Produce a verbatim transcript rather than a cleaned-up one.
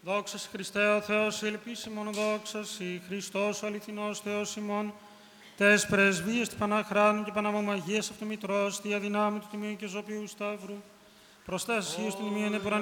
Δόξα σοι Χριστέ ο Θεός, ελπίσιμον δόξα σοι Χριστός ο αληθινός Θεός ημών, τες πρεσβείες του Παναχράντου και Παναμομαγίας αυτομητρός, τη αδυνάμει του Τιμίου και Ζωπίου Σταύρου, προστασίες του Τιμίου